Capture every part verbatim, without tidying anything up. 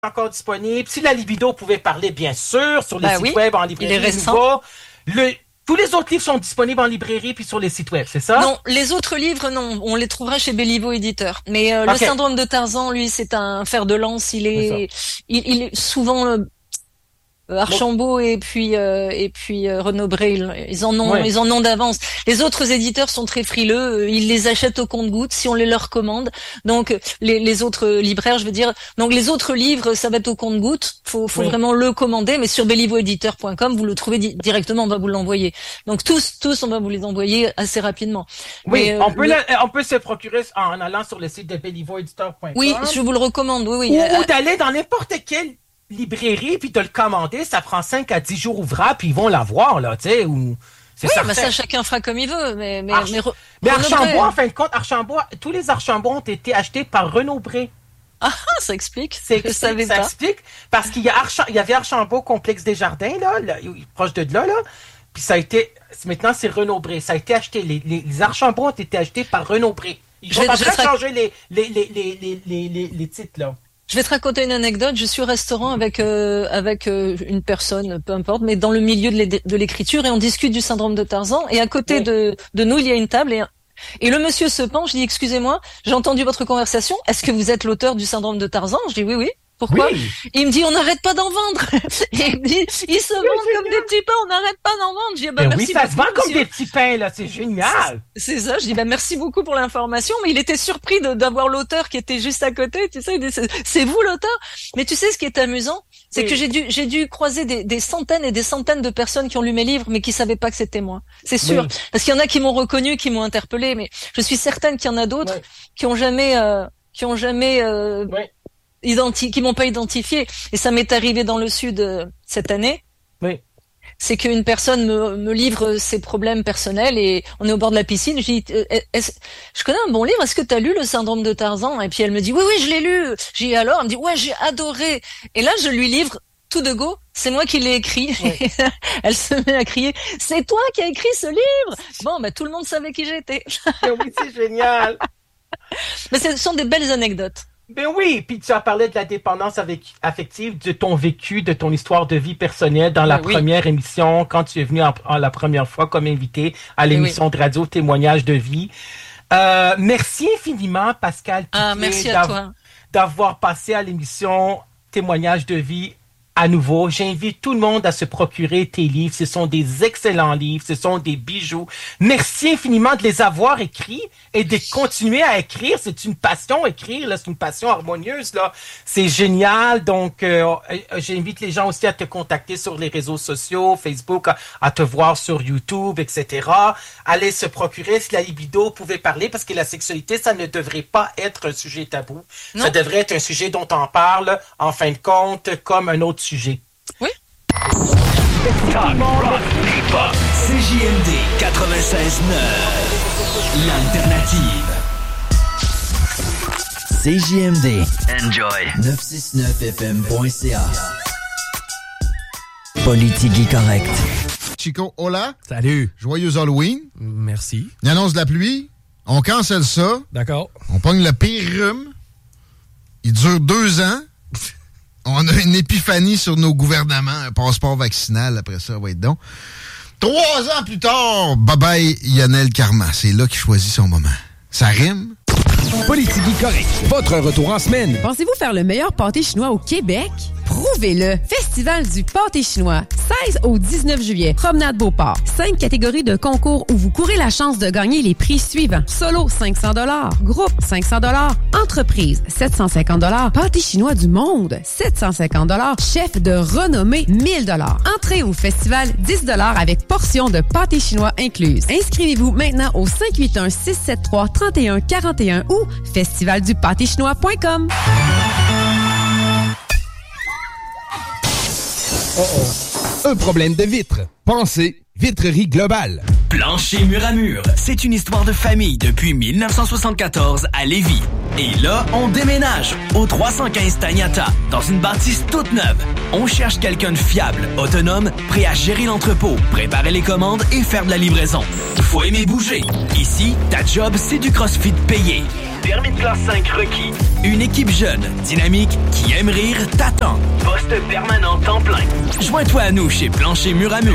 encore disponible. Si la libido pouvait parler, bien sûr, sur les ben sites oui, web, en librairie. Il est récent. Nouveau. Le, tous les autres livres sont disponibles en librairie puis sur les sites web, c'est ça? Non, les autres livres, non. On les trouvera chez Béliveau Éditeur. Mais euh, okay. Le syndrome de Tarzan, lui, c'est un fer de lance. Il est, il, il est souvent... Euh, Archambault et puis euh, et puis euh, Renaud Bré, ils en ont ouais. ils en ont d'avance. Les autres éditeurs sont très frileux, ils les achètent au compte-gouttes si on les leur commande. Donc les les autres libraires, je veux dire, donc les autres livres, ça va être au compte-gouttes. Faut faut oui. vraiment le commander, mais sur béliveau éditeur point com, vous le trouvez di- directement, on va vous l'envoyer. Donc tous tous on va vous les envoyer assez rapidement. Oui, mais, on peut le... la, on peut se procurer en allant sur le site de béliveau éditeur point com. Oui, je vous le recommande. Oui oui. Ou, euh, ou d'aller dans n'importe quel librairie, puis de le commander, ça prend cinq à dix jours ouvrables, puis ils vont l'avoir, là, tu sais, ou... C'est oui, mais ça, chacun fera comme il veut, mais... Mais, Arch... mais, Re... mais Archambault, en fin de compte, Archambault, tous les Archambault ont été achetés par Renaud Bré. Ah, ça explique, c'est, je savais ça pas. explique, parce qu'il y a Archam... il y avait Archambault Complexe des Jardins, là, là, proche de là, là, puis ça a été... Maintenant, c'est Renaud Bré, ça a été acheté, les, les, les Archambault ont été achetés par Renaud Bré. Ils vont en train de changer les, les, les, les, les, les, les, les titres, là. Je vais te raconter une anecdote. Je suis au restaurant avec euh, avec euh, une personne, peu importe, mais dans le milieu de, de l'écriture, et on discute du syndrome de Tarzan. Et à côté oui. de de nous, il y a une table et et le monsieur se penche. Je dis excusez-moi, j'ai entendu votre conversation. Est-ce que vous êtes l'auteur du syndrome de Tarzan? Je dis oui, oui. Pourquoi? Oui. Il me dit on n'arrête pas d'en vendre. Et il me dit ils se vendent oui, comme des petits pains, on n'arrête pas d'en vendre. Je dis bah, ben merci. Oui, ça beaucoup, se vend monsieur. Comme des petits pains là, c'est génial. C'est, c'est ça. Je dis bah merci beaucoup pour l'information, mais il était surpris de, d'avoir l'auteur qui était juste à côté. Tu sais, il dit, c'est, c'est vous l'auteur. Mais tu sais ce qui est amusant, c'est oui. que j'ai dû j'ai dû croiser des, des centaines et des centaines de personnes qui ont lu mes livres, mais qui savaient pas que c'était moi. C'est sûr, oui. parce qu'il y en a qui m'ont reconnu, qui m'ont interpellé, mais je suis certaine qu'il y en a d'autres oui. qui ont jamais euh, qui ont jamais euh, oui. Identi- qui m'ont pas identifié. Et ça m'est arrivé dans le sud euh, cette année. Oui. C'est qu'une personne me, me livre ses problèmes personnels et on est au bord de la piscine. Je dis, est-ce, je connais un bon livre. Est-ce que tu as lu Le syndrome de Tarzan? Et puis elle me dit, oui, oui, je l'ai lu. J'ai dit alors, elle me dit, ouais, j'ai adoré. Et là, je lui livre tout de go. C'est moi qui l'ai écrit. Oui. Elle se met à crier, c'est toi qui as écrit ce livre. Bon, ben, tout le monde savait qui j'étais. Oui, c'est génial. Mais ce sont des belles anecdotes. Ben oui, puis tu as parlé de la dépendance avec, affective, de ton vécu, de ton histoire de vie personnelle dans la ben première oui. émission, quand tu es venu en, en la première fois comme invité à l'émission oui. de radio Témoignage de vie. Euh, merci infiniment, Pascal, ah, merci à toi. d'avoir passé à l'émission Témoignage de vie. À nouveau, j'invite tout le monde à se procurer tes livres. Ce sont des excellents livres, ce sont des bijoux. Merci infiniment de les avoir écrits et de continuer à écrire. C'est une passion, écrire, là, c'est une passion harmonieuse, là. C'est génial. Donc, euh, j'invite les gens aussi à te contacter sur les réseaux sociaux, Facebook, à, à te voir sur YouTube, et cetera. Allez se procurer si la libido pouvait parler, parce que la sexualité, ça ne devrait pas être un sujet tabou. Non. Ça devrait être un sujet dont on parle, en fin de compte, comme un autre sujet. Oui. Talk, rock, hip-hop. C J M D quatre-vingt-seize neuf. L'alternative. C J M D. Enjoy. neuf cent soixante-neuf F M point C A. Politique correct. Chico, hola. Salut. Joyeux Halloween. Merci. Il annonce de la pluie. On cancelle ça. D'accord. On pogne le pire rhume. Il dure deux ans. On a une épiphanie sur nos gouvernements, un passeport vaccinal, après ça, va être donc. Trois ans plus tard, bye-bye Lionel Carman. C'est là qu'il choisit son moment. Ça rime? Politique correct. Votre retour en semaine. Pensez-vous faire le meilleur pâté chinois au Québec? Prouvez-le! Festival du pâté chinois, seize au dix-neuf juillet, Promenade Beauport. Cinq catégories de concours où vous courez la chance de gagner les prix suivants. Solo, cinq cents dollars. Groupe, cinq cents dollars. Entreprise, sept cent cinquante dollars. Pâté chinois du monde, sept cent cinquante dollars. Chef de renommée, mille dollars. Entrée au festival, dix dollars avec portion de pâté chinois incluse. Inscrivez-vous maintenant au cinq huit un, six sept trois, trois un quatre un ou festival du pâté chinois point com. Oh oh. Un problème de vitre. Pensez Vitrerie Globale. Plancher mur à mur, c'est une histoire de famille depuis dix-neuf cent soixante-quatorze à Lévis. Et là, on déménage au trois cent quinze Tagnata, dans une bâtisse toute neuve. On cherche quelqu'un de fiable, autonome, prêt à gérer l'entrepôt, préparer les commandes et faire de la livraison. Faut aimer bouger. Ici, ta job, c'est du CrossFit payé. permis de classe cinq requis. Une équipe jeune, dynamique, qui aime rire, t'attend. Poste permanent temps plein. Joins-toi à nous chez Plancher Mur à Mur.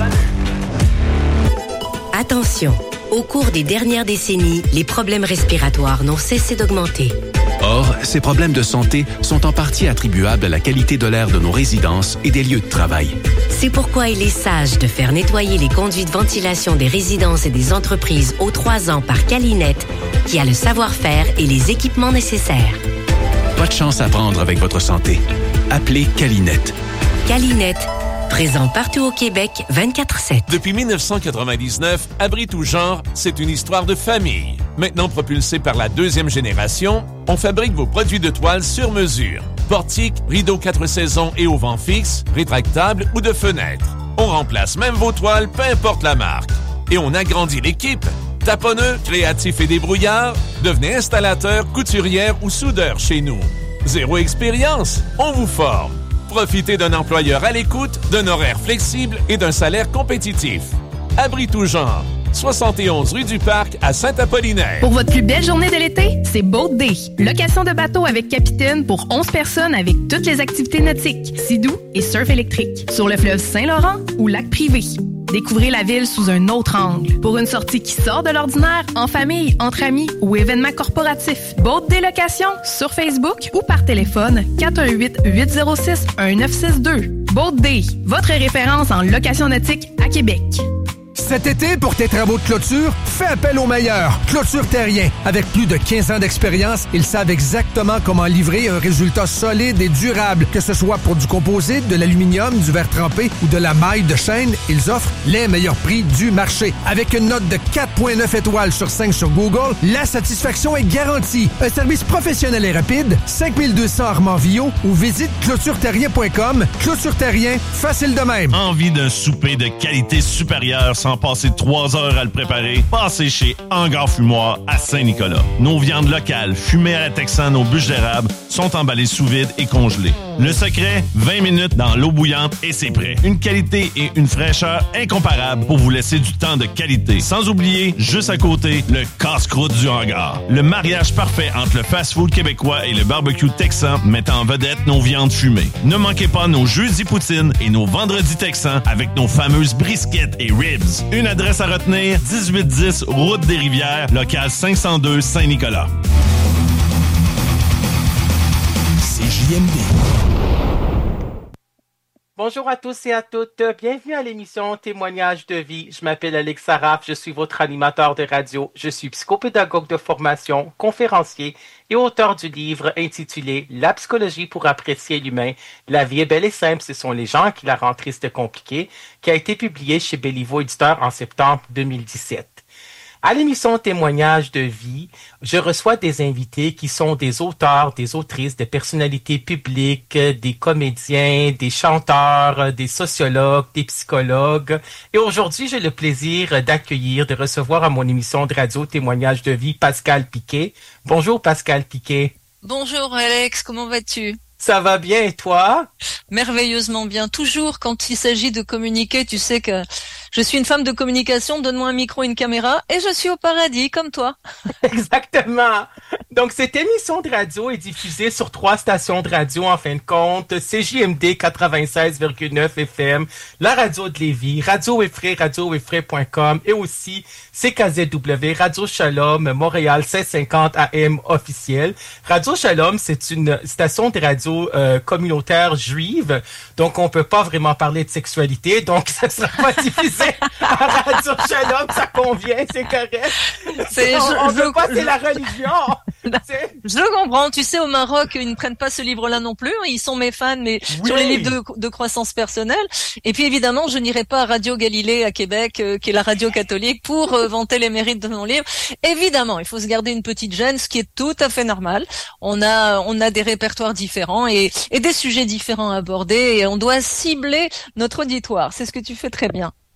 Attention, au cours des dernières décennies, les problèmes respiratoires n'ont cessé d'augmenter. Or, ces problèmes de santé sont en partie attribuables à la qualité de l'air de nos résidences et des lieux de travail. C'est pourquoi il est sage de faire nettoyer les conduits de ventilation des résidences et des entreprises aux trois ans par Calinette, qui a le savoir-faire et les équipements nécessaires. Pas de chance à prendre avec votre santé. Appelez Calinette. Calinette, présent partout au Québec, vingt-quatre sept. Depuis dix-neuf cent quatre-vingt-dix-neuf, Abri tout genre, c'est une histoire de famille. Maintenant propulsé par la deuxième génération, on fabrique vos produits de toile sur mesure. Portiques, rideaux quatre saisons et au vent fixe, rétractables ou de fenêtres. On remplace même vos toiles, peu importe la marque. Et on agrandit l'équipe. Taponneux, créatifs et débrouillards, devenez installateur, couturière ou soudeur chez nous. Zéro expérience, on vous forme. Profitez d'un employeur à l'écoute, d'un horaire flexible et d'un salaire compétitif. Abri tout genre. soixante et onze rue du Parc à Saint-Apollinaire. Pour votre plus belle journée de l'été, c'est Boat Day. Location de bateau avec capitaine pour onze personnes avec toutes les activités nautiques, skidoo et surf électrique. Sur le fleuve Saint-Laurent ou lac privé. Découvrez la ville sous un autre angle. Pour une sortie qui sort de l'ordinaire, en famille, entre amis ou événements corporatifs. Boat Day Location sur Facebook ou par téléphone quatre un huit, huit zéro six, un neuf six deux. Boat Day, votre référence en location nautique à Québec. Cet été, pour tes travaux de clôture, fais appel aux meilleurs. Clôture Terrien. Avec plus de quinze ans d'expérience, ils savent exactement comment livrer un résultat solide et durable. Que ce soit pour du composite, de l'aluminium, du verre trempé ou de la maille de chaîne, ils offrent les meilleurs prix du marché. Avec une note de quatre virgule neuf étoiles sur cinq sur Google, la satisfaction est garantie. Un service professionnel et rapide, cinq mille deux cents Armand-Villot ou visite clôture terrien point com. Clôture Terrien, facile de même. Envie d'un souper de qualité supérieure sans passer trois heures à le préparer? Passez chez Hangar Fumoir à Saint-Nicolas. Nos viandes locales, fumées à la texane aux bûches d'érable, sont emballées sous vide et congelées. Le secret, vingt minutes dans l'eau bouillante et c'est prêt. Une qualité et une fraîcheur incomparables pour vous laisser du temps de qualité. Sans oublier, juste à côté, le casse-croûte du hangar. Le mariage parfait entre le fast-food québécois et le barbecue texan mettant en vedette nos viandes fumées. Ne manquez pas nos jeudis poutines et nos vendredis texans avec nos fameuses brisquettes et ribs. Une adresse à retenir, dix-huit dix Route des Rivières, local cinq cent deux Saint-Nicolas. C J M D. Bonjour à tous et à toutes. Bienvenue à l'émission Témoignages de vie. Je m'appelle Alex Saraf. Je suis votre animateur de radio. Je suis psychopédagogue de formation, conférencier et auteur du livre intitulé La psychologie pour apprécier l'humain. La vie est belle et simple. Ce sont les gens qui la rendent triste et compliquée, qui a été publié chez Béliveau Éditeur en septembre deux mille dix-sept. À l'émission Témoignages de vie, je reçois des invités qui sont des auteurs, des autrices, des personnalités publiques, des comédiens, des chanteurs, des sociologues, des psychologues. Et aujourd'hui, j'ai le plaisir d'accueillir, de recevoir à mon émission de radio Témoignages de vie Pascal Piquet. Bonjour Pascal Piquet. Bonjour Alex, comment vas-tu? Ça va bien et toi? Merveilleusement bien. Toujours quand il s'agit de communiquer, tu sais que je suis une femme de communication, donne-moi un micro, une caméra et je suis au paradis comme toi. Exactement. Donc cette émission de radio est diffusée sur trois stations de radio en fin de compte. C J M D quatre-vingt-seize virgule neuf F M, la radio de Lévis, Radio Effray, radio effray point com et aussi C K Z W, Radio Shalom, Montréal cinq cent cinquante A M officiel. Radio Shalom, c'est une station de radio euh, communautaire juive, donc on peut pas vraiment parler de sexualité, donc ça sera pas diffusé à Radio Shalom, ça convient, c'est correct. C'est, on je, on veut pas, c'est la religion. Je le comprends. Tu sais, au Maroc, ils ne prennent pas ce livre-là non plus. Ils sont mes fans, mais oui. Sur les livres de, de croissance personnelle. Et puis, évidemment, je n'irai pas à Radio Galilée à Québec, euh, qui est la radio catholique, pour euh, vanter les mérites de mon livre. Évidemment, il faut se garder une petite gêne, ce qui est tout à fait normal. On a, on a des répertoires différents et, et des sujets différents à aborder et on doit cibler notre auditoire. C'est ce que tu fais très bien.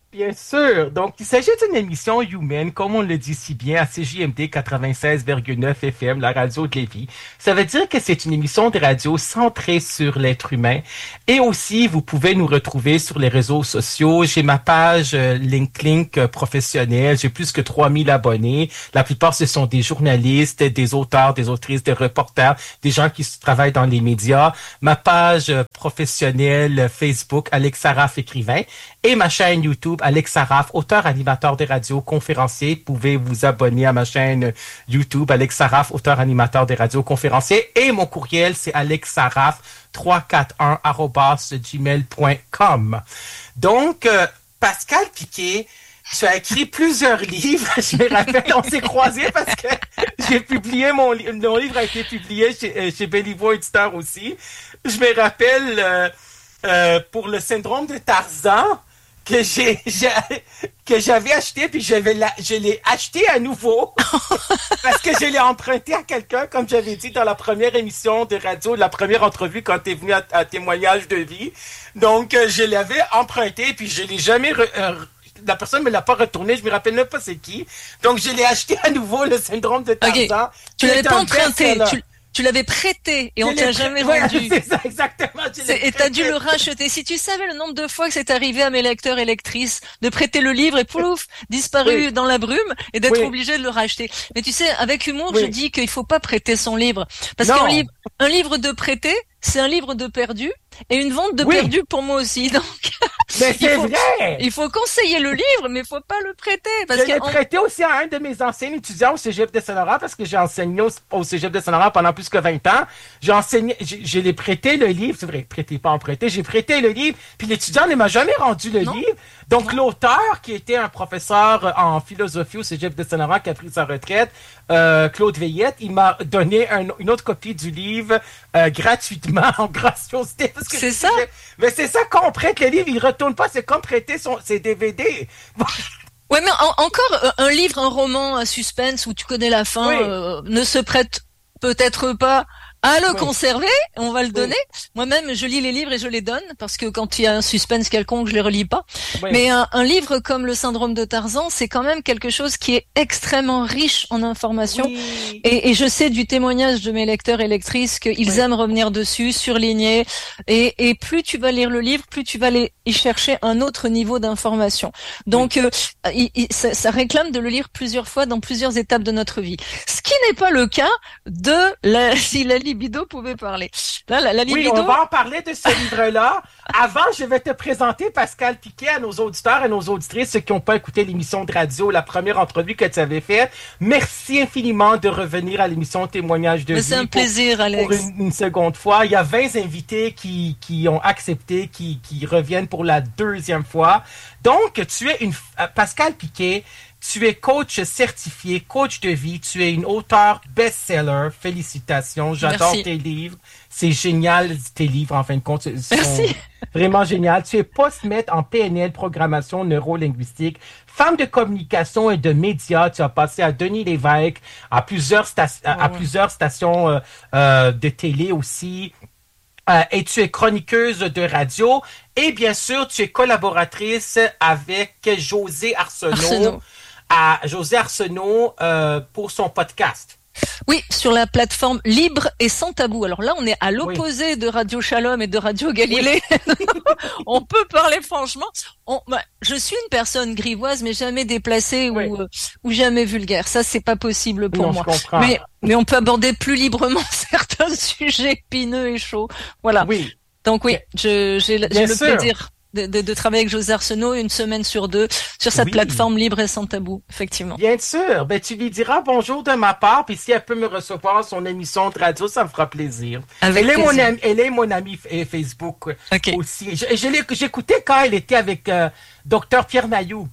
Bien sûr. Donc, il s'agit d'une émission humaine, comme on le dit si bien, à C J M D quatre-vingt-seize virgule neuf F M, la radio de Lévis. Ça veut dire que c'est une émission de radio centrée sur l'être humain. Et aussi, vous pouvez nous retrouver sur les réseaux sociaux. J'ai ma page euh, LinkedIn euh, professionnelle. J'ai plus que trois mille abonnés. La plupart, ce sont des journalistes, des auteurs, des autrices, des reporters, des gens qui travaillent dans les médias. Ma page euh, professionnelle Facebook, Alex Saraf, écrivain. Et ma chaîne YouTube, Alex Saraf, auteur, animateur de radio, conférencier. Vous pouvez vous abonner à ma chaîne YouTube, Alex Saraf, auteur, animateur de radio, conférencier. Et mon courriel, c'est alexsaraf trois cent quarante et un arobase gmail point com. Donc, euh, Pascal Piquet, tu as écrit plusieurs livres. Je me rappelle, on s'est croisés parce que j'ai publié mon livre. Mon livre a été publié chez, chez Béliveau Éditeur aussi. Je me rappelle euh, euh, pour le syndrome de Tarzan, que j'ai, j'ai que j'avais acheté, puis je, vais la, je l'ai acheté à nouveau parce que je l'ai emprunté à quelqu'un, comme j'avais dit dans la première émission de radio, la première entrevue quand tu es venu à, à témoignage de vie. Donc, euh, je l'avais emprunté, puis je l'ai jamais... Re, euh, la personne me l'a pas retourné, je me rappelle même pas c'est qui. Donc, je l'ai acheté à nouveau, le syndrome de Tarzan. Okay. Tu l'avais pas emprunté, tu... Tu l'avais prêté et on t'a jamais rendu. Ouais, c'est ça, exactement. Et t'as dû le racheter. Si tu savais le nombre de fois que c'est arrivé à mes lecteurs et lectrices de prêter le livre et pouf, disparu oui. dans la brume et d'être oui. obligé de le racheter. Mais tu sais, avec humour, oui. je dis qu'il faut pas prêter son livre. Parce non. qu'un livre, un livre de prêté, c'est un livre de perdu et une vente de oui. perdu pour moi aussi. Donc, mais c'est il faut, vrai! Il faut conseiller le livre, mais il faut pas le prêter. Parce je l'ai on... prêté aussi à un de mes anciens étudiants au Cégep de Saint-Laurent parce que j'ai enseigné au, au Cégep de Saint-Laurent pendant plus que vingt ans. J'ai enseigné, je, je l'ai prêté le livre, c'est vrai, prêté, pas en prêté, j'ai prêté le livre, puis l'étudiant ne m'a jamais rendu le non. livre. Donc, non. l'auteur, qui était un professeur en philosophie au Cégep de Saint-Laurent, qui a pris sa retraite, euh, Claude Veillette, il m'a donné un, une autre copie du livre euh, gratuitement, en graciosité. Parce que c'est ça? Mais c'est ça qu'on prête le livre, il retourne pas, c'est comme prêter son, ses D V D. Ouais, mais en, encore, un livre, un roman, un suspense où tu connais la fin, oui. euh, ne se prête peut-être pas à le oui. conserver, on va le donner. Oui. Moi-même, je lis les livres et je les donne parce que quand il y a un suspense quelconque, je les relis pas. Oui. Mais un, un livre comme Le Syndrome de Tarzan, c'est quand même quelque chose qui est extrêmement riche en informations. Oui. Et, et je sais du témoignage de mes lecteurs et lectrices qu'ils oui. aiment revenir dessus, surligner. Et, et plus tu vas lire le livre, plus tu vas aller y chercher un autre niveau d'information. Donc, oui. euh, il, il, ça, ça réclame de le lire plusieurs fois dans plusieurs étapes de notre vie. Ce qui n'est pas le cas de la, si la libido pouvait parler. Là, la, la libido... Oui, on va en parler de ce livre-là. Avant, je vais te présenter Pascal Piquet à nos auditeurs et nos auditrices, ceux qui n'ont pas écouté l'émission de radio, la première entrevue que tu avais faite. Merci infiniment de revenir à l'émission Témoignage de Mais vie. C'est un pour, plaisir, Alex. Pour une, une seconde fois. Il y a vingt invités qui, qui ont accepté, qui, qui reviennent pour la deuxième fois. Donc, tu es une... Pascal Piquet, tu es coach certifié, coach de vie. Tu es une auteure best-seller. Félicitations. J'adore Merci. tes livres. C'est génial, tes livres, en fin de compte. Ils sont Merci. Vraiment génial. Tu es post-maître en P N L, programmation neurolinguistique. Femme de communication et de médias. Tu as passé à Denis Lévesque, à plusieurs, sta- à, à plusieurs stations euh, euh, de télé aussi. Euh, et tu es chroniqueuse de radio. Et bien sûr, tu es collaboratrice avec José Arsenault. Arsenault. À José Arsenault euh, pour son podcast. Oui, sur la plateforme Libre et Sans Tabou. Alors là, on est à l'opposé oui. de Radio Shalom et de Radio Galilée. Oui. On peut parler franchement. On, bah, je suis une personne grivoise, mais jamais déplacée oui. ou, euh, ou jamais vulgaire. Ça, c'est pas possible pour non, moi. Je comprends. Mais, mais on peut aborder plus librement certains sujets épineux et chauds. Voilà. Oui. Donc oui, je, j'ai, j'ai le plaisir. De, de, de travailler avec José Arsenault une semaine sur deux sur cette oui. plateforme Libre et Sans Tabou, effectivement. Bien sûr. Ben, tu lui diras bonjour de ma part, puis si elle peut me recevoir à son émission de radio, ça me fera plaisir. Avec elle, plaisir. Est mon ami, elle est mon amie Facebook okay. aussi. Je, je l'ai, j'écoutais quand elle était avec euh, docteur Pierre Mailloux.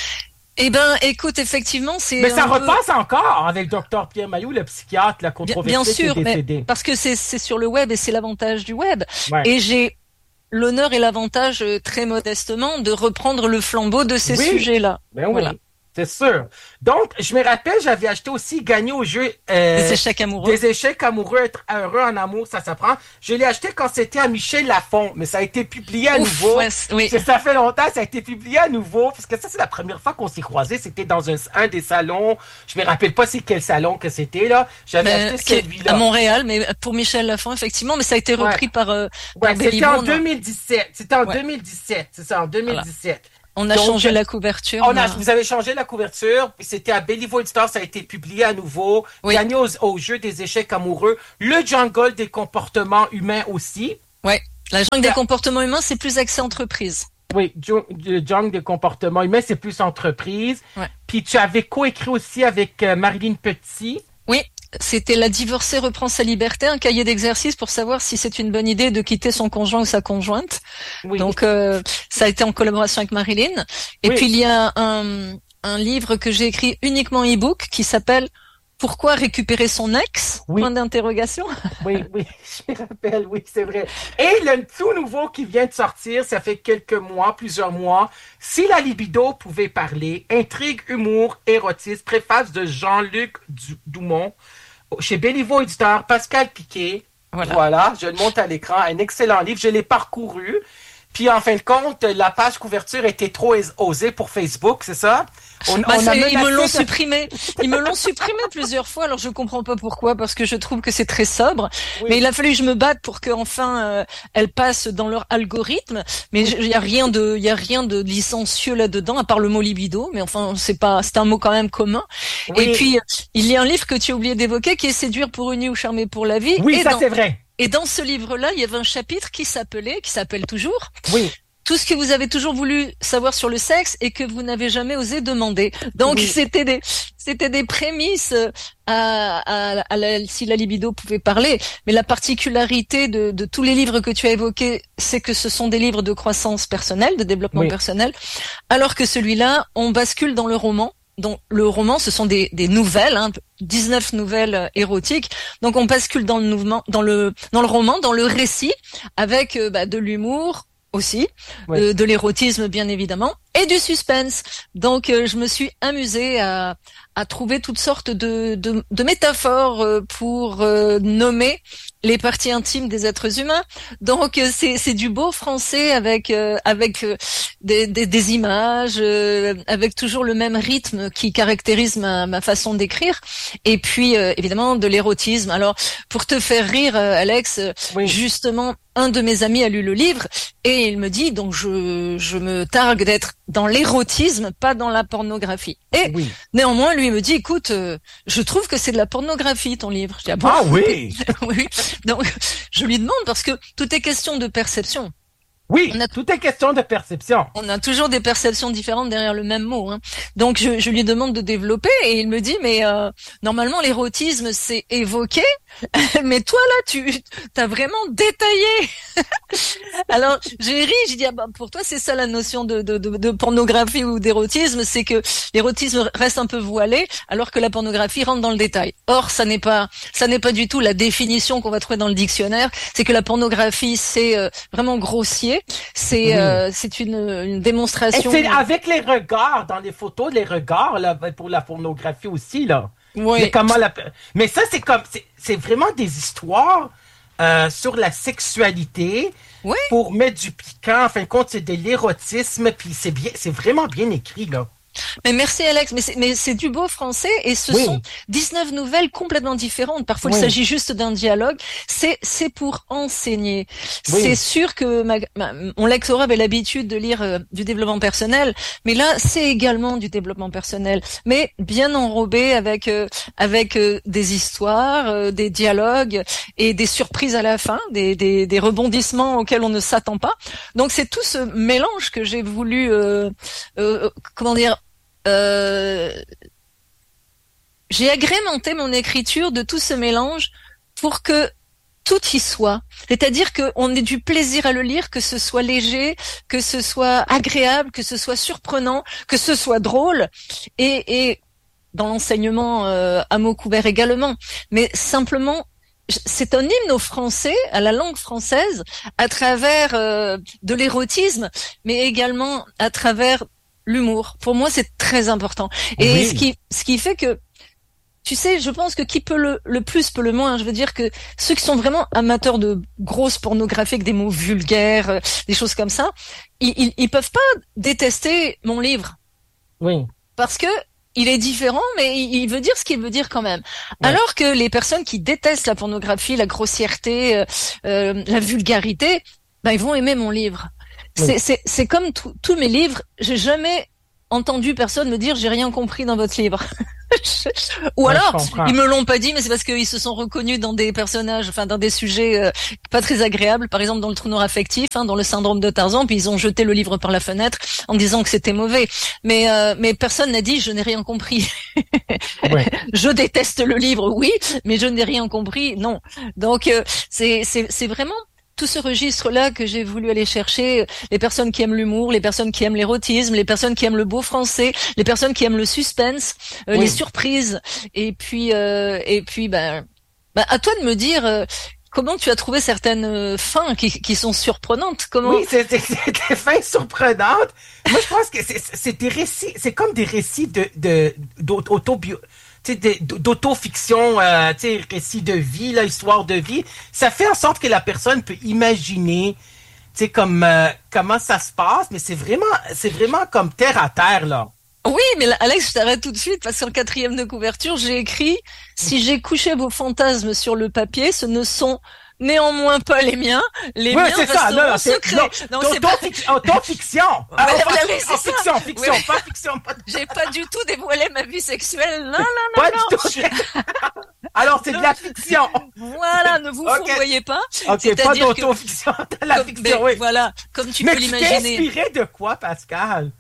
Eh ben, écoute, effectivement, c'est. Mais ça peu... repasse encore avec docteur Pierre Mailloux, le psychiatre, la controversée bien, bien sûr, qui est décédé. Mais parce que c'est, c'est sur le web et c'est l'avantage du web. Ouais. Et j'ai l'honneur et l'avantage, très modestement, de reprendre le flambeau de ces oui. sujets-là. Ben oui. Voilà. C'est sûr. Donc, je me rappelle, j'avais acheté aussi Gagner au jeu... Euh, des échecs amoureux. Des échecs amoureux, être heureux en amour, ça s'apprend. Je l'ai acheté quand c'était à Michel Lafon, mais ça a été publié à Ouf, nouveau. Ouais, oui. Ça fait longtemps, ça a été publié à nouveau, parce que ça, c'est la première fois qu'on s'est croisés. C'était dans un, un des salons. Je me rappelle pas c'est quel salon que c'était, là. J'avais mais, acheté celui-là. À Montréal, mais pour Michel Lafon, effectivement, mais ça a été repris ouais. par, euh, ouais, par c'était en deux mille dix-sept. C'était en ouais. deux mille dix-sept. C'est ça, en deux mille dix-sept. Voilà. On a Donc, changé la couverture. On a, vous avez changé la couverture. C'était à Béliveau Éditeur, ça a été publié à nouveau. Oui. Gagné au, au jeu des échecs amoureux. Le jungle des comportements humains aussi. Oui, la jungle des comportements humains, c'est plus accès entreprise. Oui, le jungle des comportements humains, c'est plus entreprise. Ouais. Puis tu avais coécrit aussi avec euh, Marilyn Petit. Oui. C'était La divorcée reprend sa liberté, un cahier d'exercice pour savoir si c'est une bonne idée de quitter son conjoint ou sa conjointe. Oui. Donc, euh, ça a été en collaboration avec Marilyn. Et oui. puis, il y a un, un livre que j'ai écrit uniquement e-book qui s'appelle Pourquoi récupérer son ex? Oui. Point d'interrogation. Oui, oui, je me rappelle, oui, c'est vrai. Et le tout nouveau qui vient de sortir, ça fait quelques mois, plusieurs mois, Si la libido pouvait parler, intrigue, humour, érotisme, préface de Jean-Luc Doumont, chez Béliveau Éditeur, Pascal Piquet. Voilà. voilà, je le monte à l'écran, un excellent livre, je l'ai parcouru. Puis, en fin de compte, la page couverture était trop osée pour Facebook, c'est ça? On, bah, on a ils me l'ont de... supprimé. Ils me l'ont supprimé plusieurs fois. Alors, je comprends pas pourquoi, parce que je trouve que c'est très sobre. Oui. Mais il a fallu que je me batte pour que, enfin, euh, elle passe dans leur algorithme. Mais il y a rien de, il y a rien de licencieux là-dedans, à part le mot libido. Mais enfin, c'est pas, c'est un mot quand même commun. Oui. Et puis, il y a un livre que tu as oublié d'évoquer, qui est Séduire pour une nuit ou charmer pour la vie. Oui, et ça dans... c'est vrai. Et dans ce livre-là, il y avait un chapitre qui s'appelait, qui s'appelle toujours. Oui. Tout ce que vous avez toujours voulu savoir sur le sexe et que vous n'avez jamais osé demander. Donc, oui. c'était des, c'était des prémices à, à, à la, si la libido pouvait parler. Mais la particularité de, de tous les livres que tu as évoqués, c'est que ce sont des livres de croissance personnelle, de développement oui. personnel. Alors que celui-là, on bascule dans le roman. Donc, le roman, ce sont des, des nouvelles, hein, dix-neuf nouvelles érotiques. Donc, on bascule dans le mouvement, dans le, dans le roman, dans le récit, avec euh, bah, de l'humour aussi, ouais. euh, de l'érotisme bien évidemment, et du suspense. Donc, euh, je me suis amusée à, à trouver toutes sortes de, de, de métaphores euh, pour euh, nommer les parties intimes des êtres humains. Donc euh, c'est c'est du beau français avec euh, avec euh, des, des des images, euh, avec toujours le même rythme qui caractérise ma ma façon d'écrire. Et puis euh, évidemment de l'érotisme. Alors pour te faire rire, euh, Alex, euh, oui. justement. Un de mes amis a lu le livre et il me dit, donc je, je me targue d'être dans l'érotisme, pas dans la pornographie. Et oui. néanmoins, lui me dit, écoute, euh, je trouve que c'est de la pornographie ton livre. Je dis, ah, bon, ah oui. oui. Donc je lui demande parce que tout est question de perception. Oui, on a, tout est question de perception. On a toujours des perceptions différentes derrière le même mot. Hein. Donc, je, je lui demande de développer et il me dit, mais euh, normalement, l'érotisme, c'est évoqué, mais toi, là, tu as vraiment détaillé. Alors, j'ai ri, j'ai dit, ah bah, pour toi, c'est ça la notion de, de, de, de pornographie ou d'érotisme, c'est que l'érotisme reste un peu voilé, alors que la pornographie rentre dans le détail. Or, ça n'est pas, ça n'est pas du tout la définition qu'on va trouver dans le dictionnaire, c'est que la pornographie, c'est euh, vraiment grossier. C'est oui. euh, c'est une, une démonstration. Et c'est avec les regards dans les photos, les regards là pour la pornographie aussi là. Oui. Mais comment la... Mais ça c'est comme c'est, c'est vraiment des histoires euh, sur la sexualité oui. pour mettre du piquant. En fin de compte, c'est de l'érotisme puis c'est bien, c'est vraiment bien écrit là. Mais merci Alex, mais c'est, mais c'est du beau français et ce oui. sont dix-neuf nouvelles complètement différentes. Parfois oui. il s'agit juste d'un dialogue. C'est c'est pour enseigner. Oui. C'est sûr que ma, ma, mon lectorat avait l'habitude de lire euh, du développement personnel, mais là c'est également du développement personnel, mais bien enrobé avec euh, avec euh, des histoires, euh, des dialogues et des surprises à la fin, des des, des rebondissements auxquels on ne s'attend pas. Donc c'est tout ce mélange que j'ai voulu euh, euh, comment dire Euh, j'ai agrémenté mon écriture de tout ce mélange pour que tout y soit. C'est-à-dire qu'on ait du plaisir à le lire, que ce soit léger, que ce soit agréable, que ce soit surprenant, que ce soit drôle. Et, et dans l'enseignement euh, à mots couverts également. Mais simplement, c'est un hymne au français, à la langue française, à travers euh, de l'érotisme, mais également à travers l'humour. Pour moi, c'est très important. Et Oui. ce qui, ce qui fait que, tu sais, je pense que qui peut le, le plus peut le moins. Je veux dire que ceux qui sont vraiment amateurs de grosses pornographies, avec des mots vulgaires, euh, des choses comme ça, ils, ils, ils peuvent pas détester mon livre. Oui. Parce que il est différent, mais il, il veut dire ce qu'il veut dire quand même. Ouais. Alors que les personnes qui détestent la pornographie, la grossièreté, euh, euh, la vulgarité, ben, ils vont aimer mon livre. Oui. C'est, c'est, c'est comme tous mes livres. J'ai jamais entendu personne me dire j'ai rien compris dans votre livre. Ou ouais, alors ils me l'ont pas dit, mais c'est parce qu'ils se sont reconnus dans des personnages, enfin dans des sujets euh, pas très agréables. Par exemple dans le trou noir affectif, hein, dans le syndrome de Tarzan, puis ils ont jeté le livre par la fenêtre en disant que c'était mauvais. Mais euh, mais personne n'a dit je n'ai rien compris. Ouais. Je déteste le livre, oui, mais je n'ai rien compris, non. Donc euh, c'est c'est c'est vraiment tout ce registre-là que j'ai voulu aller chercher, les personnes qui aiment l'humour, les personnes qui aiment l'érotisme, les personnes qui aiment le beau français, les personnes qui aiment le suspense, euh, oui. les surprises, et puis euh, et puis ben, ben à toi de me dire euh, comment tu as trouvé certaines fins qui, qui sont surprenantes. Comment Oui, c'est, c'est, c'est des fins surprenantes. Moi, je pense que c'est, c'est des récits, c'est comme des récits de de d'autobio. Tu sais, d'autofiction, euh, tu sais, récit de vie, là, histoire de vie, ça fait en sorte que la personne peut imaginer, tu sais, comme euh, comment ça se passe, mais c'est vraiment, c'est vraiment comme terre à terre, là. Oui, mais là, Alex, je t'arrête tout de suite parce qu'en quatrième de couverture, j'ai écrit « Si j'ai couché vos fantasmes sur le papier, ce ne sont néanmoins pas les miens. Les oui, miens c'est ça. Non, non, c'est secrets. Non, non, c'est pas fiction. Autofiction. Ah, ouais, enfin, oui, c'est fiction, ça. fiction, oui. pas fiction. Pas... J'ai pas du tout dévoilé ma vie sexuelle. Non, non, non, pas non. du tout. Alors, c'est de la fiction. Voilà, ne vous okay. fourvoyez pas. Ok, pas d'autofiction, de la comme, fiction, mais, oui. Voilà, comme tu mais peux l'imaginer. Mais tu t'es inspiré de quoi, Pascal?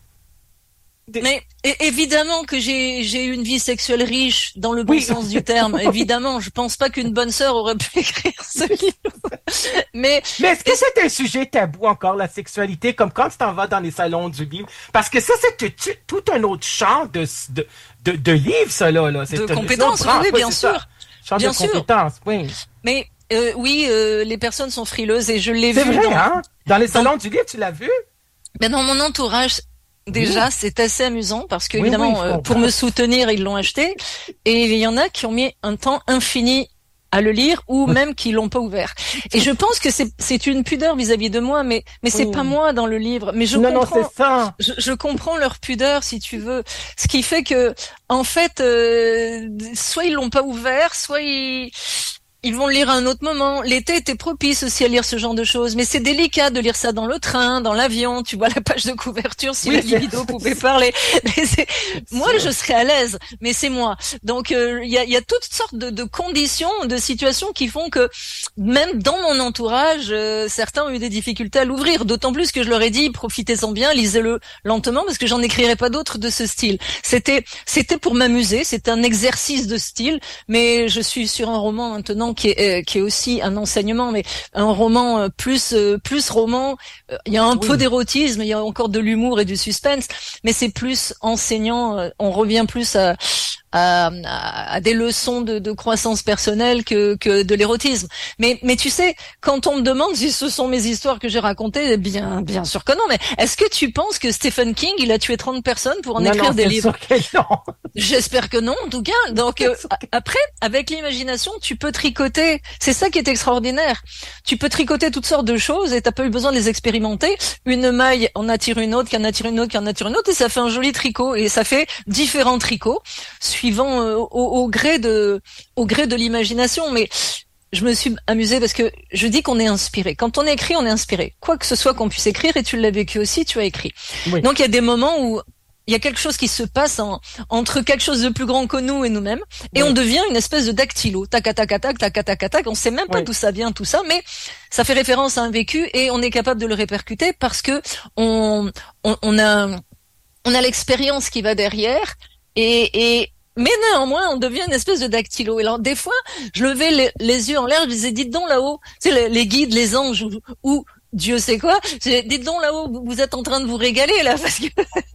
De... Mais et, évidemment que j'ai j'ai eu une vie sexuelle riche dans le bon oui. sens du terme. Évidemment, je pense pas qu'une bonne sœur aurait pu écrire ce livre. Mais mais est-ce que c'est un sujet tabou encore, la sexualité, comme quand tu t'en vas dans les salons du livre? Parce que ça c'est tout, tout un autre champ de de de, de livres, ça là, là. C'est de compétences, oui, bien sûr. Champ bien de sûr. compétences, oui. Mais euh, oui, euh, les personnes sont frileuses et je l'ai vu. C'est vrai, dans... hein? Dans les salons dans... du livre, tu l'as vu? Ben dans mon entourage. Déjà, oui. c'est assez amusant parce que, oui, évidemment, oui, euh, pour me soutenir, ils l'ont acheté. Et il y en a qui ont mis un temps infini à le lire ou même qui l'ont pas ouvert. Et je pense que c'est, c'est une pudeur vis-à-vis de moi, mais, mais c'est oui. pas moi dans le livre. Mais je non, comprends, non, c'est ça. Je, je comprends leur pudeur, si tu veux. Ce qui fait que, en fait, euh, soit ils l'ont pas ouvert, soit ils, ils vont le lire à un autre moment. L'été était propice aussi à lire ce genre de choses, mais c'est délicat de lire ça dans le train, dans l'avion. Tu vois la page de couverture, si oui, la libido pouvait parler. Mais c'est... Moi, je serais à l'aise, mais c'est moi. Donc, il euh, y, a, y a toutes sortes de, de conditions, de situations qui font que même dans mon entourage, euh, certains ont eu des difficultés à l'ouvrir. D'autant plus que je leur ai dit, profitez-en bien, lisez-le lentement, parce que j'en écrirai pas d'autres de ce style. C'était, c'était pour m'amuser, c'est un exercice de style, mais je suis sur un roman maintenant qui est, euh, qui est aussi un enseignement, mais un roman euh, plus euh, plus roman. Il euh, y a un oui. peu d'érotisme, il y a encore de l'humour et du suspense, mais c'est plus enseignant. Euh, on revient plus à À, à, à des leçons de, de croissance personnelle que, que de l'érotisme. Mais, mais tu sais, quand on me demande si ce sont mes histoires que j'ai racontées, bien, bien sûr que non. Mais est-ce que tu penses que Stephen King, il a tué trente personnes pour en non, écrire non, des livres? Sûr que non. J'espère que non, en tout cas. Donc euh, après, avec l'imagination, tu peux tricoter. C'est ça qui est extraordinaire. Tu peux tricoter toutes sortes de choses et t'as pas eu besoin de les expérimenter. Une maille en attire une autre, qui en attire une autre, qui en attire une autre, et ça fait un joli tricot. Et ça fait différents tricots suivant euh, au, au gré de au gré de l'imagination. Mais je me suis amusée parce que je dis qu'on est inspiré. Quand on écrit, on est inspiré. Quoi que ce soit qu'on puisse écrire, et tu l'as vécu aussi, tu as écrit. Oui. Donc il y a des moments où il y a quelque chose qui se passe en, entre quelque chose de plus grand que nous et nous-mêmes, et oui. on devient une espèce de dactylo. Tac, tac, tac, tac, tac, tac, tac. On sait même pas oui. d'où ça vient, tout ça, mais ça fait référence à un vécu et on est capable de le répercuter parce que on, on, on a, on a l'expérience qui va derrière et, et, mais néanmoins, on devient une espèce de dactylo. Et alors, des fois, je levais les, les yeux en l'air, je disais, dites donc là-haut, tu sais, les, les guides, les anges, ou, ou Dieu sait quoi, dites donc là-haut, vous êtes en train de vous régaler, là, parce que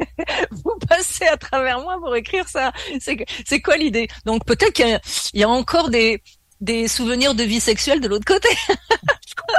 vous passez à travers moi pour écrire ça. C'est, c'est quoi l'idée? Donc, peut-être qu'il y a, il y a encore des, des souvenirs de vie sexuelle de l'autre côté.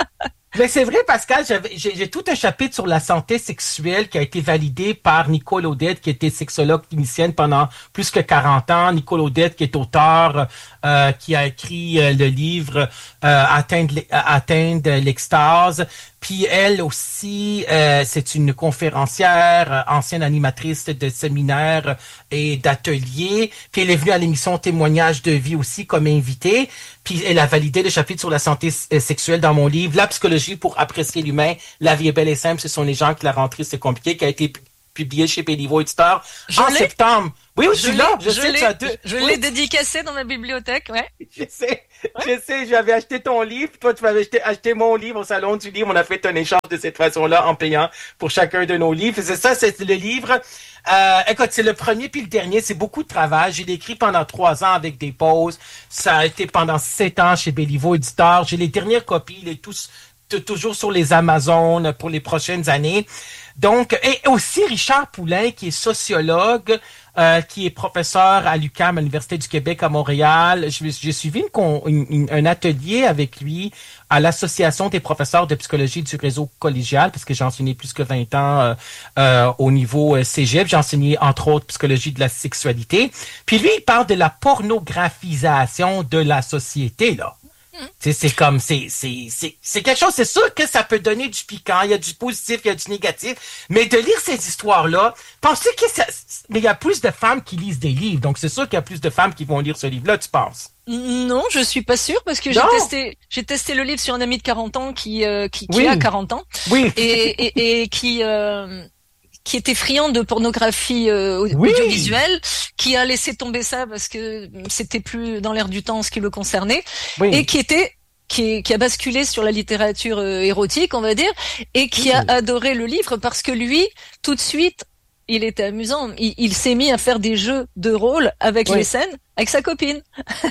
Mais c'est vrai, Pascal, j'avais, j'ai, j'ai tout un chapitre sur la santé sexuelle qui a été validé par Nicole Odette, qui était sexologue clinicienne pendant plus que quarante ans. Nicole Odette, qui est auteur, euh, qui a écrit euh, le livre euh, Atteindre, Atteindre l'extase. Puis elle aussi, euh, c'est une conférencière, ancienne animatrice de séminaires et d'ateliers. Puis elle est venue à l'émission Témoignages de vie aussi comme invitée. Puis elle a validé le chapitre sur la santé sexuelle dans mon livre, La psychologie pour apprécier l'humain, la vie est belle et simple, ce sont les gens que la rentrée c'est compliqué, qui a été publié chez Béliveau Éditeur en l'ai. septembre. Oui, oui, je suis là. Je, Je sais, l'ai, tu as deux. je Oui. l'ai dédicacé dans ma bibliothèque, ouais. Je sais, je sais, j'avais acheté ton livre, toi tu m'avais acheté, acheté mon livre au Salon du Livre, on a fait un échange de cette façon-là en payant pour chacun de nos livres. C'est ça, c'est le livre. Euh, écoute, c'est le premier puis le dernier, c'est beaucoup de travail. J'ai écrit pendant trois ans avec des pauses. Ça a été pendant sept ans chez Béliveau Éditeur. J'ai les dernières copies, les tous, t- toujours sur les Amazones pour les prochaines années. Donc, et aussi Richard Poulain, qui est sociologue, euh, qui est professeur à l'U Q A M, à l'Université du Québec à Montréal. J'ai, j'ai suivi une, con- une, une, un atelier avec lui à l'Association des professeurs de psychologie du réseau collégial, parce que j'ai enseigné plus que vingt ans euh, euh, au niveau euh, cégep. J'ai enseigné, entre autres, psychologie de la sexualité. Puis lui, il parle de la pornographisation de la société, là. C'est, c'est comme, c'est, c'est, c'est, c'est quelque chose, c'est sûr que ça peut donner du piquant, il y a du positif, il y a du négatif, mais de lire ces histoires-là, pensez que ça, mais il y a plus de femmes qui lisent des livres, donc c'est sûr qu'il y a plus de femmes qui vont lire ce livre-là, tu penses? Non, je suis pas sûre parce que j'ai Non. testé, j'ai testé le livre sur un ami de quarante ans qui, euh, qui, qui Oui. a quarante ans. Oui. Et, et, et qui, euh, qui était friand de pornographie euh, Oui. audiovisuelle, qui a laissé tomber ça parce que c'était plus dans l'air du temps ce qui le concernait, Oui. et qui était qui, qui a basculé sur la littérature euh, érotique, on va dire, et qui a Oui. adoré le livre parce que lui, tout de suite, il était amusant. Il, il s'est mis à faire des jeux de rôle avec Oui. les scènes, avec sa copine.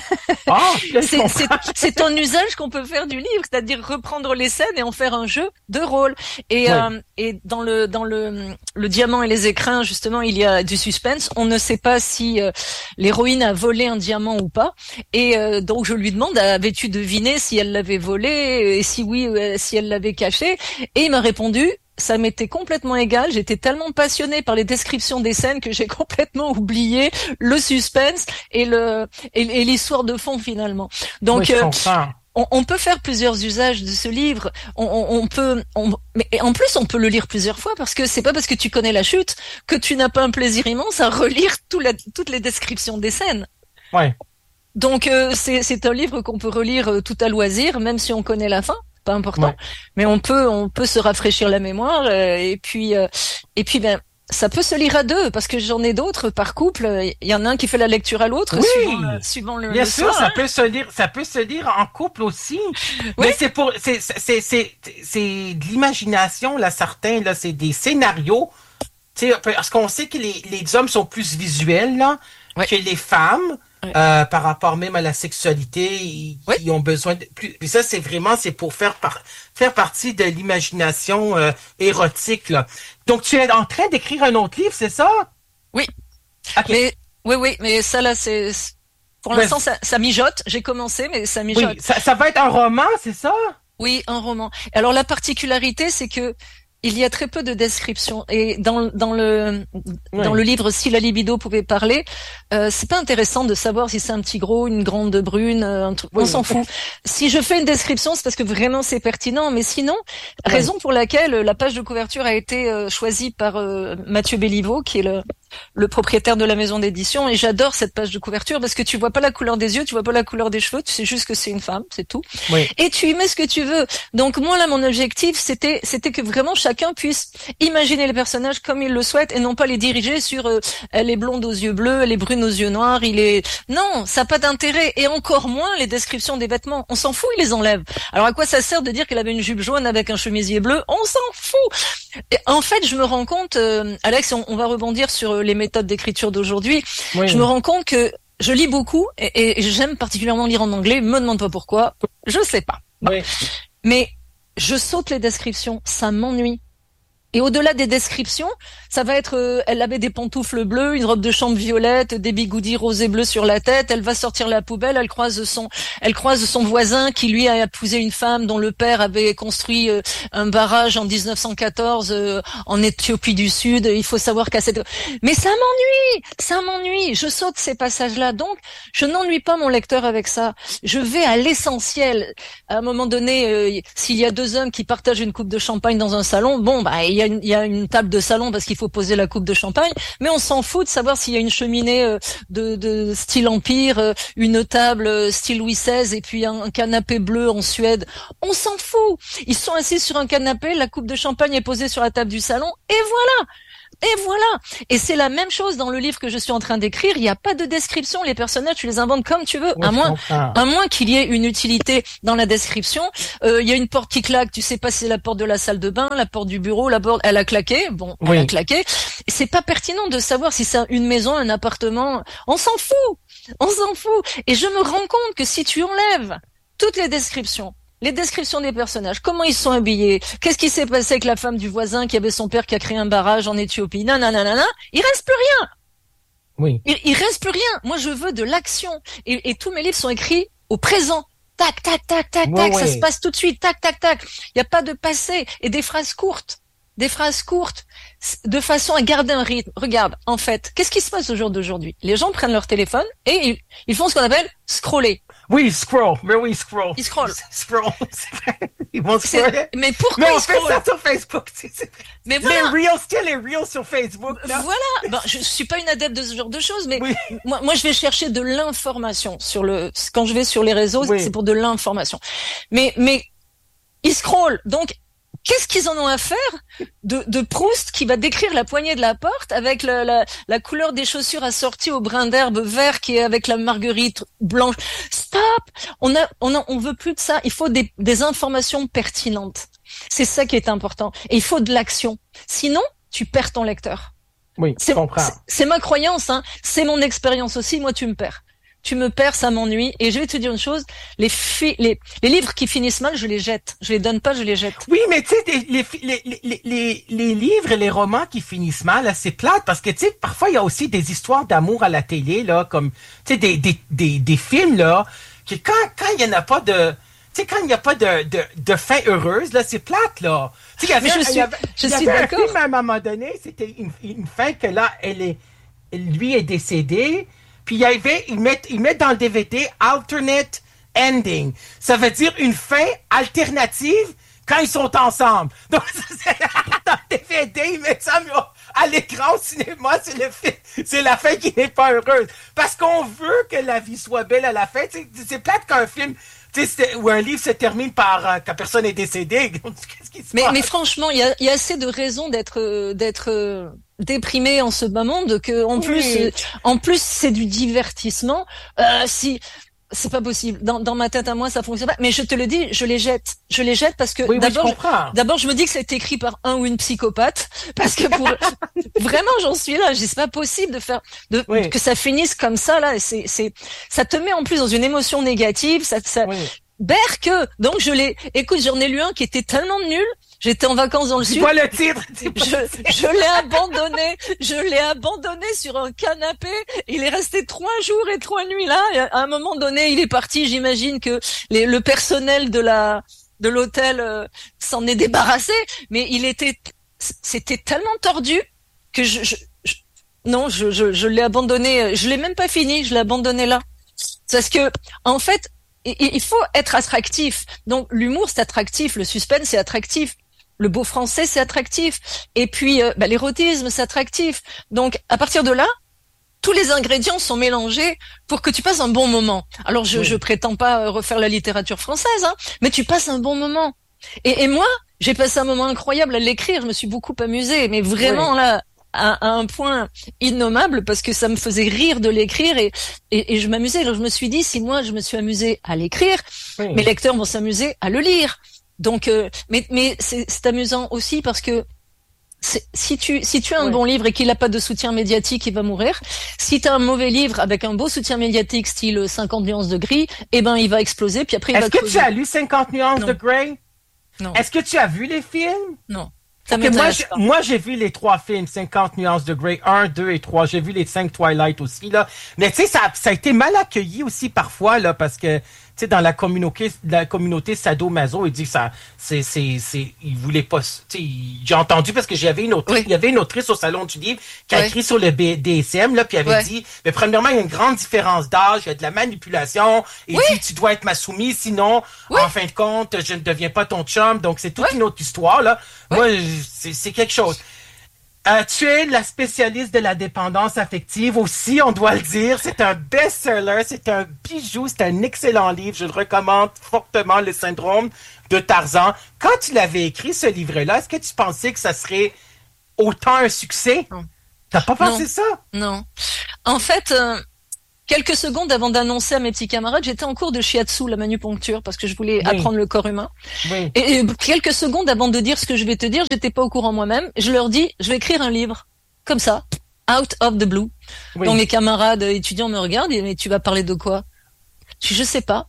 Ah, je C'est, c'est, comprends. c'est un usage qu'on peut faire du livre, c'est-à-dire reprendre les scènes et en faire un jeu de rôle. Et, Ouais. euh, et dans le dans le le diamant et les écrins, justement, il y a du suspense. On ne sait pas si euh, l'héroïne a volé un diamant ou pas. Et euh, donc je lui demande, avais-tu deviné si elle l'avait volé et si oui, euh, si elle l'avait caché? Et il m'a répondu, ça m'était complètement égal. J'étais tellement passionnée par les descriptions des scènes que j'ai complètement oublié le suspense et le et, et l'histoire de fond finalement. Donc Oui, je euh, comprends. on, on peut faire plusieurs usages de ce livre. On, on, on peut, on, mais en plus on peut le lire plusieurs fois parce que c'est pas parce que tu connais la chute que tu n'as pas un plaisir immense à relire tout la, toutes les descriptions des scènes. Ouais. Donc euh, c'est c'est un livre qu'on peut relire euh, tout à loisir, même si on connaît la fin. Pas important, Ouais. mais on peut on peut se rafraîchir la mémoire euh, et puis euh, et puis ben ça peut se lire à deux parce que j'en ai d'autres par couple. Il y en a un qui fait la lecture à l'autre Oui. suivant le, suivant le, Bien le sûr, soir, ça hein. peut se lire, ça peut se lire en couple aussi. Oui. Mais c'est pour, c'est, c'est, c'est, c'est de l'imagination, là, certains, là, c'est des scénarios. Tu sais, parce qu'on sait que les, les hommes sont plus visuels, là, Ouais. que les femmes, Ouais. euh, par rapport même à la sexualité, ils, Ouais. ils ont besoin de plus. Puis ça, c'est vraiment, c'est pour faire par, faire partie de l'imagination, euh, érotique, là. Donc, tu es en train d'écrire un autre livre, c'est ça? Oui. Ok. Mais oui oui, mais ça là c'est pour Mais- l'instant ça, ça mijote. J'ai commencé mais ça mijote. Oui, ça, ça va être un roman, c'est ça? Oui, un roman. Alors la particularité, c'est que il y a très peu de descriptions et dans dans le Ouais. dans le livre Si la libido pouvait parler, euh, c'est pas intéressant de savoir si c'est un petit gros, une grande brune, euh, un truc. Oui. On s'en fout. Si je fais une description, c'est parce que vraiment c'est pertinent. Mais sinon, Ouais. raison pour laquelle la page de couverture a été euh, choisie par euh, Mathieu Béliveau, qui est le le propriétaire de la maison d'édition, et j'adore cette page de couverture parce que tu vois pas la couleur des yeux, tu vois pas la couleur des cheveux, tu sais juste que c'est une femme, c'est tout. Oui. Et tu y mets ce que tu veux. Donc moi là, mon objectif, c'était c'était que vraiment chacun puisse imaginer les personnages comme il le souhaite et non pas les diriger sur euh, elle est blonde aux yeux bleus, elle est brune aux yeux noirs, il est non, ça n'a pas d'intérêt et encore moins les descriptions des vêtements. On s'en fout, il les enlève. Alors à quoi ça sert de dire qu'elle avait une jupe jaune avec un chemisier bleu? On s'en fout. Et en fait, je me rends compte, euh, Alex, on, on va rebondir sur euh, les méthodes d'écriture d'aujourd'hui. Oui. Je me rends compte que je lis beaucoup et, et j'aime particulièrement lire en anglais. Me demande pas pourquoi, je sais pas. Oui. Mais je saute les descriptions, ça m'ennuie. Et au-delà des descriptions, ça va être, euh, elle avait des pantoufles bleues, une robe de chambre violette, des bigoudis roses et bleus sur la tête. Elle va sortir la poubelle, elle croise son, elle croise son voisin qui lui a épousé une femme dont le père avait construit euh, un barrage en dix-neuf cent quatorze euh, en Éthiopie du Sud. Il faut savoir qu'à cette, mais ça m'ennuie, ça m'ennuie. Je saute ces passages-là, donc je n'ennuie pas mon lecteur avec ça. Je vais à l'essentiel. À un moment donné, euh, s'il y a deux hommes qui partagent une coupe de champagne dans un salon, bon, bah il y a une, il y a une table de salon parce qu'il faut poser la coupe de champagne, mais on s'en fout de savoir s'il y a une cheminée euh, de, de style Empire, euh, une table euh, style Louis seize et puis un, un canapé bleu en Suède. On s'en fout. Ils sont assis sur un canapé, la coupe de champagne est posée sur la table du salon et voilà. Et voilà. Et c'est la même chose dans le livre que je suis en train d'écrire. Il n'y a pas de description. Les personnages, tu les inventes comme tu veux. Oui, à moins, à moins qu'il y ait une utilité dans la description. Euh, il y a une porte qui claque. Tu sais pas si c'est la porte de la salle de bain, la porte du bureau, la porte, elle a claqué. Bon, oui. Elle a claqué. Et c'est pas pertinent de savoir si c'est une maison, un appartement. On s'en fout. On s'en fout. Et je me rends compte que si tu enlèves toutes les descriptions, les descriptions des personnages, comment ils sont habillés, qu'est-ce qui s'est passé avec la femme du voisin qui avait son père qui a créé un barrage en Éthiopie, nanana, il reste plus rien. Oui. Il, il reste plus rien. Moi, je veux de l'action. Et, et tous mes livres sont écrits au présent. Tac, tac, tac, tac, tac, ouais, ça ouais. se passe tout de suite. Tac, tac, tac. Il n'y a pas de passé. Et des phrases courtes. Des phrases courtes. De façon à garder un rythme. Regarde, en fait, qu'est-ce qui se passe au jour d'aujourd'hui? Les gens prennent leur téléphone et ils, ils font ce qu'on appelle scroller. Oui, scroll. Mais oui, scroll. Ils scrollent. Scroll. Ils vont scroller. Mais pourquoi mais on ils fait ça sur Facebook. C'est, c'est... Mais voilà. Les reels, c'est les reels sur Facebook. Là. Voilà. Ben, je suis pas une adepte de ce genre de choses, mais oui. moi, moi, je vais chercher de l'information sur le, quand je vais sur les réseaux, oui. c'est pour de l'information. Mais, mais, ils scrollent. Donc, qu'est-ce qu'ils en ont à faire de, de Proust qui va décrire la poignée de la porte avec la, la, la couleur des chaussures assorties au brin d'herbe vert qui est avec la marguerite blanche. Stop! On a, on a, on veut plus de ça. Il faut des, des informations pertinentes. C'est ça qui est important. Et il faut de l'action. Sinon, tu perds ton lecteur. Oui, c'est, je comprends. C'est, c'est ma croyance, hein. C'est mon expérience aussi. Moi, tu me perds. Tu me perds, ça m'ennuie. Et je vais te dire une chose, les, fi- les, les livres qui finissent mal, je les jette. Je les donne pas, je les jette. Oui, mais tu sais, les, les, les, les, les livres et les romans qui finissent mal, là, c'est plate parce que, tu sais, parfois, il y a aussi des histoires d'amour à la télé, là, comme, tu sais, des, des, des, des films, là, qui quand, quand il y en a pas de, tu sais, quand il n'y a pas de, de, de fin heureuse, là, c'est plate, là. Tu sais, il y avait, mais je suis, il y avait, je il y suis avait d'accord. un film à un moment donné, c'était une, une fin que là, elle est, lui est décédé. Puis il y avait, ils mettent, ils mettent dans le D V D alternate ending. Ça veut dire une fin alternative quand ils sont ensemble. Donc, dans le D V D, ils mettent ça à l'écran au cinéma, c'est le film, c'est la fin qui n'est pas heureuse. Parce qu'on veut que la vie soit belle à la fin. C'est, c'est plate qu'un film, tu sais, où un livre se termine par euh, quand personne est décédé. Qu'est-ce qui se mais, passe? Mais franchement, il y a, y a assez de raisons d'être, euh, d'être euh, déprimé en ce bas monde que, en oui. plus, euh, en plus, c'est du divertissement. Euh, si, c'est pas possible. Dans, dans ma tête à moi, ça fonctionne pas. Mais je te le dis, je les jette. Je les jette parce que oui, d'abord, oui, je, d'abord, je me dis que c'est écrit par un ou une psychopathe. Parce que pour, vraiment, j'en suis là. C'est pas possible de faire, de, oui. que ça finisse comme ça, là. C'est, c'est, ça te met en plus dans une émotion négative. Ça, ça, oui. Berk. Donc, je l'ai, écoute, j'en ai lu un qui était tellement nul. J'étais en vacances dans le sud. Pas le titre. Je, je l'ai abandonné. Je l'ai abandonné sur un canapé. Il est resté trois jours et trois nuits là. Et à un moment donné, il est parti. J'imagine que les, le personnel de la, de l'hôtel euh, s'en est débarrassé. Mais il était, c'était tellement tordu que je, je, je non, je, je, je l'ai abandonné. Je l'ai même pas fini. Je l'ai abandonné là. Parce que, en fait, il faut être attractif. Donc, l'humour, c'est attractif. Le suspense, c'est attractif. Le beau français, c'est attractif. Et puis, euh, bah, l'érotisme, c'est attractif. Donc, à partir de là, tous les ingrédients sont mélangés pour que tu passes un bon moment. Alors, je, oui. je prétends pas refaire la littérature française, hein, mais tu passes un bon moment. Et, et moi, j'ai passé un moment incroyable à l'écrire. Je me suis beaucoup amusée, mais vraiment oui. là, à, à un point innommable, parce que ça me faisait rire de l'écrire et, et, et je m'amusais. Alors, je me suis dit, si moi, je me suis amusée à l'écrire, oui. mes lecteurs vont s'amuser à le lire. Donc, euh, mais mais c'est, c'est amusant aussi parce que c'est, si tu si tu as un ouais. bon livre et qu'il n'a pas de soutien médiatique, il va mourir. Si tu as un mauvais livre avec un beau soutien médiatique, style cinquante nuances de gris, eh ben il va exploser. Puis après, il Est-ce va que creuser. tu as lu cinquante nuances non. de gris? Non. Est-ce que tu as vu les films? Non. Ça okay, moi, j'ai, pas. moi, j'ai vu les trois films, cinquante nuances de Grey, un, deux et trois. J'ai vu les cinq Twilight aussi, là. Mais tu sais, ça, ça a été mal accueilli aussi parfois, là, parce que, tu sais, dans la communauté, la communauté sadomaso, il dit que ça, c'est, c'est, c'est, il voulait pas, tu sais, j'ai entendu parce que j'avais une autrice, oui. il y avait une autrice au Salon du Livre qui a oui. écrit sur le B D S M, là, puis elle avait ouais. dit, mais premièrement, il y a une grande différence d'âge, il y a de la manipulation, et oui. dit, tu dois être ma soumise, sinon, oui. en fin de compte, je ne deviens pas ton chum, donc c'est toute oui. une autre histoire, là. Oui. Moi, c'est, c'est quelque chose. Euh, tu es la spécialiste de la dépendance affective aussi, on doit le dire. C'est un best-seller, c'est un bijou, c'est un excellent livre. Je le recommande fortement, Le syndrome de Tarzan. Quand tu l'avais écrit, ce livre-là, est-ce que tu pensais que ça serait autant un succès? Non. T'as pas pensé non. ça? Non. En fait... Euh... Quelques secondes avant d'annoncer à mes petits camarades, j'étais en cours de shiatsu, la manupuncture, parce que je voulais oui. apprendre le corps humain. Oui. Et, et quelques secondes avant de dire ce que je vais te dire, j'étais pas au courant moi-même. Je leur dis, je vais écrire un livre. Comme ça. Out of the blue. Oui. Donc mes camarades étudiants me regardent et mais tu vas parler de quoi? Je dis, je sais pas.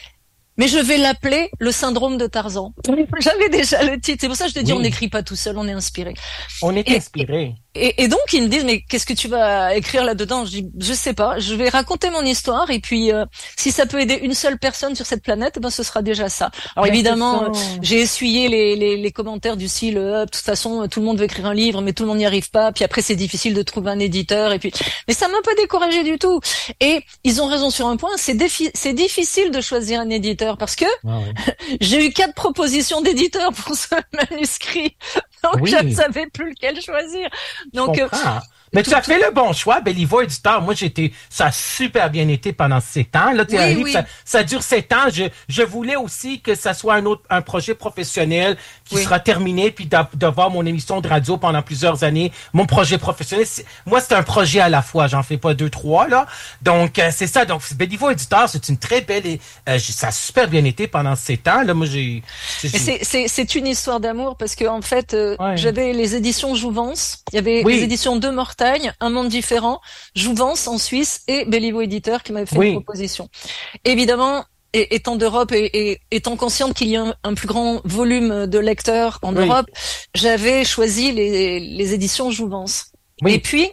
Mais je vais l'appeler le syndrome de Tarzan. J'avais déjà le titre. C'est pour ça que je te dis, oui. on n'écrit pas tout seul, on est inspiré. On est et, inspiré. Et, et donc, ils me disent, mais qu'est-ce que tu vas écrire là-dedans? Je dis, je sais pas. Je vais raconter mon histoire et puis, euh, si ça peut aider une seule personne sur cette planète, ben, ce sera déjà ça. Alors mais évidemment, euh, j'ai essuyé les, les, les commentaires du style, euh, de toute façon, tout le monde veut écrire un livre, mais tout le monde n'y arrive pas. Puis après, c'est difficile de trouver un éditeur. Et puis, mais ça m'a pas découragé du tout. Et ils ont raison sur un point. C'est défi- c'est difficile de choisir un éditeur. Parce que ah oui. j'ai eu quatre propositions d'éditeurs pour ce manuscrit, donc oui. je ne savais plus lequel choisir. Donc, euh, mais tout, tu as fait le bon choix, Béliveau Éditeur. Moi, j'étais, ça a super bien été pendant sept ans. Là, oui, un livre, oui. ça, ça dure sept ans. Je, je voulais aussi que ça soit un autre, un projet professionnel qui oui. sera terminé, puis d'avoir mon émission de radio pendant plusieurs années. Mon projet professionnel, c'est, moi, c'est un projet à la fois. J'en fais pas deux, trois, là. Donc, euh, c'est ça. Donc, Béliveau Éditeur, c'est une très belle, euh, ça a super bien été pendant sept ans. Là, moi, j'ai, j'ai... Mais c'est, c'est, c'est une histoire d'amour parce que, en fait, euh, ouais. j'avais les éditions Jouvence. Il y avait oui. les éditions de Mortagne, Un monde différent, Jouvence en Suisse et Béliveau Éditeur qui m'avait fait oui. une proposition. Évidemment, et, étant d'Europe et, et étant consciente qu'il y a un, un plus grand volume de lecteurs en oui. Europe, j'avais choisi les, les éditions Jouvence. Oui. Et puis,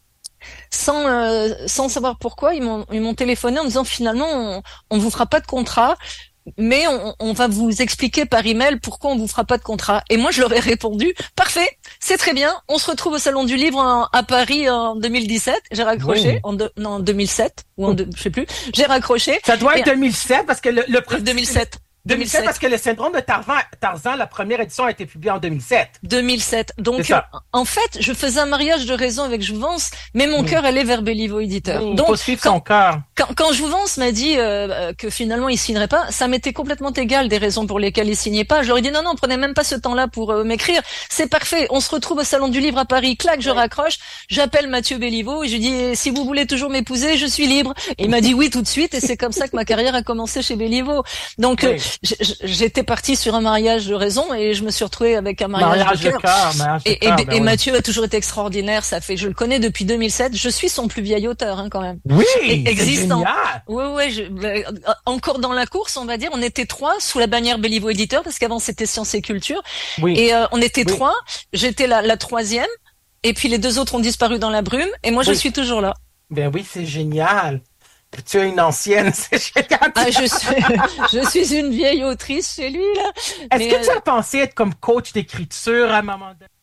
sans euh, sans savoir pourquoi, ils m'ont ils m'ont téléphoné en me disant finalement on, on vous fera pas de contrat. Mais on, on va vous expliquer par email pourquoi on vous fera pas de contrat. Et moi, je leur ai répondu, parfait, c'est très bien. On se retrouve au Salon du Livre en, à Paris en deux mille dix-sept. J'ai raccroché oui. en, de, non, en deux mille sept ou en deux, je sais plus. J'ai raccroché. Ça doit être et, deux mille sept parce que le, le deux mille sept. deux mille sept parce que le syndrome de Tarzan, Tarzan, la première édition a été publiée en deux mille sept. deux mille sept. Donc, euh, en fait, je faisais un mariage de raison avec Jouvence, mais mon oui. cœur allait vers Béliveau Éditeur. Oui, donc, faut suivre son cœur. Quand, quand Jouvence m'a dit euh, que finalement il signerait pas, ça m'était complètement égal des raisons pour lesquelles il signait pas. J'aurais dit non, non, prenez même pas ce temps-là pour euh, m'écrire. C'est parfait. On se retrouve au Salon du Livre à Paris. Clac, je oui. raccroche. J'appelle Mathieu Béliveau et je lui dis si vous voulez toujours m'épouser, je suis libre. Et il m'a dit oui tout de suite et c'est comme ça que ma carrière a commencé chez Béliveau. Donc, oui. euh, j'étais partie sur un mariage de raison et je me suis retrouvée avec un mariage, mariage de cœur. Et, et, ben et oui. Mathieu a toujours été extraordinaire. Ça fait, je le connais depuis deux mille sept. Je suis son plus vieil auteur, hein, quand même. Oui, et, existant. Oui, oui. Je, euh, encore dans la course, on va dire, on était trois sous la bannière Béliveau Éditeur parce qu'avant c'était Sciences et Culture. Oui. Et euh, on était oui. trois. J'étais la, la troisième. Et puis les deux autres ont disparu dans la brume. Et moi, oui. je suis toujours là. Ben oui, c'est génial. Tu es une ancienne, c'est génial. Ah, je suis, je suis une vieille autrice chez lui, là. Est-ce Mais que euh... tu as pensé être comme coach d'écriture à un moment donné?